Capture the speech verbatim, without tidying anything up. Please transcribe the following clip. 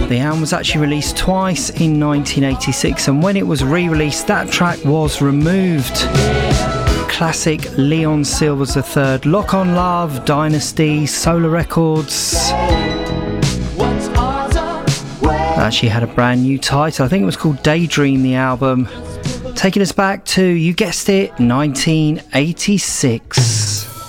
The album was actually released twice in nineteen eighty-six, and when it was re-released, that track was removed. Classic Leon Sylvers the third, Lock on Love, Dynasty, Solar Records. Actually had a brand new title. I think it was called Daydream, the album. Taking us back to, you guessed it, nineteen eighty-six.